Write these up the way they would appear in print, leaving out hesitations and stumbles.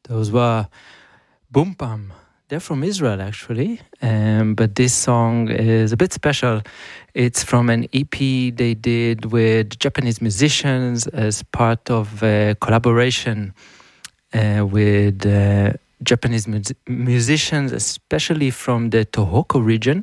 Those were Boom Bam. They're from Israel, actually, but this song is a bit special. It's from an EP they did with Japanese musicians as part of a collaboration with Japanese musicians, especially from the Tohoku region.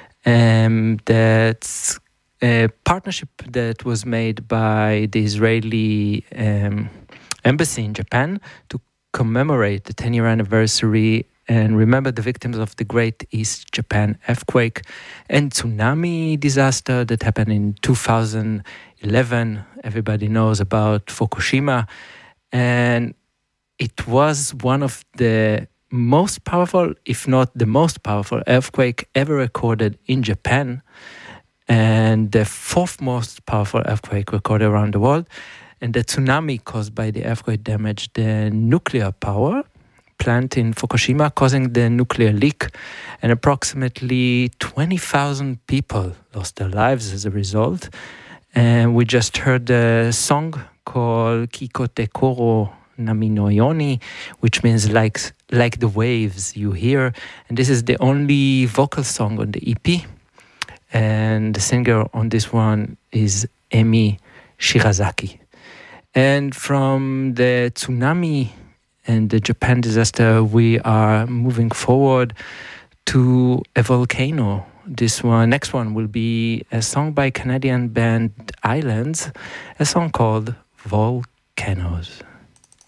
That's a partnership that was made by the Israeli embassy in Japan to commemorate the 10-year anniversary and remember the victims of the Great East Japan earthquake and tsunami disaster that happened in 2011. Everybody knows about Fukushima. And it was one of the most powerful, if not the most powerful, earthquake ever recorded in Japan, and the fourth most powerful earthquake recorded around the world. And the tsunami caused by the earthquake damaged the nuclear power plant in Fukushima, causing the nuclear leak, and approximately 20,000 people lost their lives as a result. And we just heard a song called Kikote Koro Nami no Yoni, which means like the waves you hear. And this is the only vocal song on the EP. And the singer on this one is Emi Shirazaki. And from the tsunami and the Japan disaster, we are moving forward to a volcano. Next one will be a song by Canadian band Islands, a song called Volcanoes.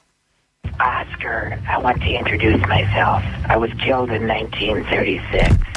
Oscar, I want to introduce myself. I was killed in 1936.